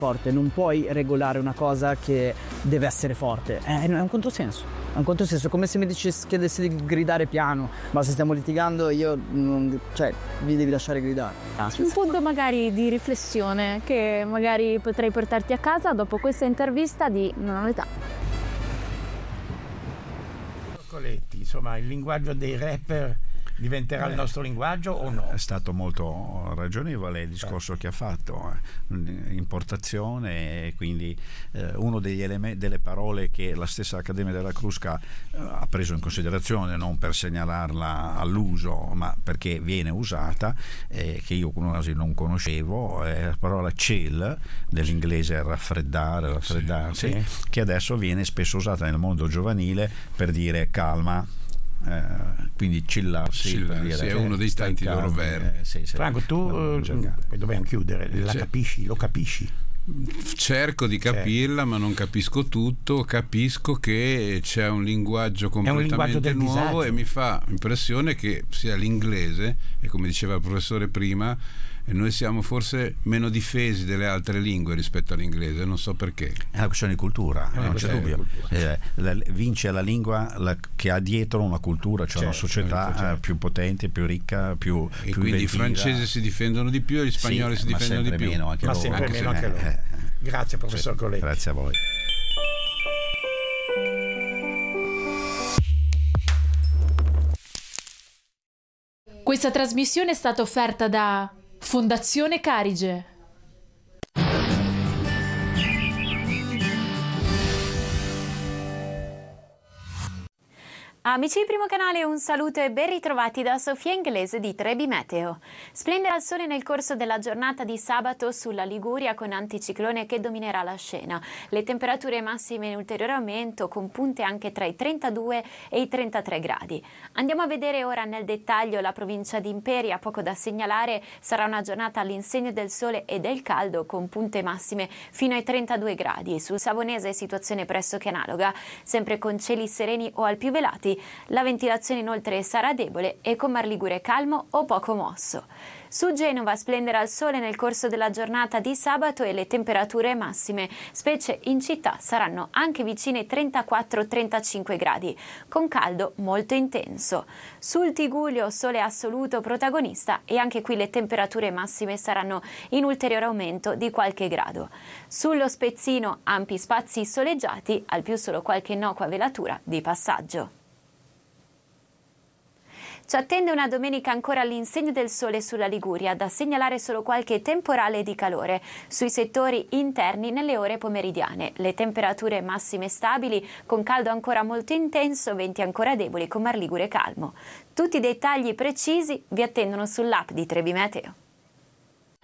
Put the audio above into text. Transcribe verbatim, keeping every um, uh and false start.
forte, non puoi regolare una cosa che deve essere forte, è un controsenso, è un controsenso, come se mi dicessi, chiedessi di gridare piano, ma se stiamo litigando io non, cioè vi devi lasciare gridare. Ah, un punto magari di riflessione che magari potrei portarti a casa dopo questa intervista di Non ho l'età. Coletti, insomma, il linguaggio dei rapper diventerà Beh, il nostro linguaggio o no? È stato molto ragionevole il discorso eh. che ha fatto, eh. importazione, e quindi eh, uno degli elementi, delle parole che la stessa Accademia della Crusca eh, ha preso in considerazione, non per segnalarla all'uso, ma perché viene usata, eh, che io quasi non conoscevo, è la parola chill, dell'inglese raffreddare, raffreddarsi, sì, sì. che adesso viene spesso usata nel mondo giovanile per dire calma. Eh, quindi chillarsi, chillarsi dire, è uno dei tanti loro verbi. Eh, sì, sì. Franco, tu eh, dobbiamo chiudere, la cioè, capisci, lo capisci? Cerco di capirla, ma non capisco tutto. Capisco che c'è un linguaggio completamente un linguaggio nuovo disagio. E mi fa impressione che sia l'inglese, e come diceva il professore prima, e noi siamo forse meno difesi delle altre lingue rispetto all'inglese, non so perché. È una questione di cultura, è non c'è dubbio. Eh, la, vince la lingua la, che ha dietro una cultura, cioè certo, una società certo. più potente, più ricca, più e più quindi inventiva. I francesi si difendono di più e gli spagnoli sì, si difendono di più. Meno anche ma loro. sempre anche meno anche loro. Eh, grazie professor sì, Coletti. Grazie a voi. Questa trasmissione è stata offerta da Fondazione Carige. Amici di Primo Canale, un saluto e ben ritrovati da Sofia Inglese di Trebi Meteo. Splenderà il sole nel corso della giornata di sabato sulla Liguria con anticiclone che dominerà la scena. Le temperature massime in ulteriore aumento con punte anche tra i trentadue e i trentatré gradi. Andiamo a vedere ora nel dettaglio la provincia di Imperia. Poco da segnalare, sarà una giornata all'insegno del sole e del caldo con punte massime fino ai trentadue gradi. Sul Savonese situazione pressoché analoga, sempre con cieli sereni o al più velati. La ventilazione inoltre sarà debole e con Mar Ligure calmo o poco mosso. Su Genova splenderà il sole nel corso della giornata di sabato e le temperature massime, specie in città, saranno anche vicine ai trentaquattro trentacinque gradi, con caldo molto intenso. Sul Tigullio sole assoluto protagonista e anche qui le temperature massime saranno in ulteriore aumento di qualche grado. Sullo Spezzino ampi spazi soleggiati, al più solo qualche innocua velatura di passaggio. Ci attende una domenica ancora all'insegno del sole sulla Liguria, da segnalare solo qualche temporale di calore sui settori interni nelle ore pomeridiane. Le temperature massime stabili, con caldo ancora molto intenso, venti ancora deboli con Mar Ligure calmo. Tutti i dettagli precisi vi attendono sull'app di Trebi Meteo.